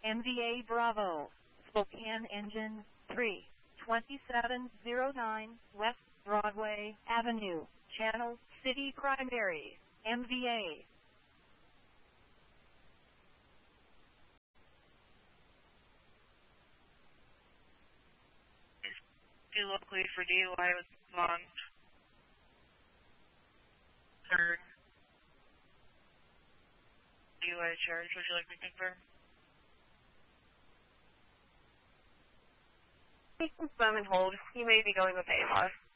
MVA Bravo, Spokane Engine 3, 2709 West Broadway Avenue, Channel City Primary, MVA. Do locally for DUI with Vaughn. Third DUI charge, would you like me to confirm? Please confirm and hold. You may be going with AMR.